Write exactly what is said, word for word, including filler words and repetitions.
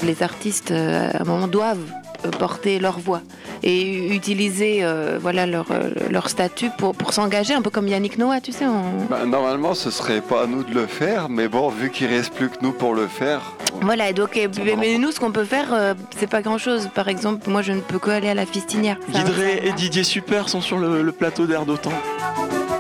Les artistes, euh, à un moment, doivent euh, porter leur voix et utiliser euh, voilà, leur, euh, leur statut pour, pour s'engager, un peu comme Yannick Noah, tu sais. On... Bah, normalement, ce serait pas à nous de le faire, mais bon, vu qu'il reste plus que nous pour le faire... Voilà, et donc, et, mais nous, ce qu'on peut faire, euh, c'est pas grand-chose. Par exemple, moi, je ne peux qu'aller à la Fistinière. Guy Drey et Didier Super sont sur le, le plateau d'Air d'Otan.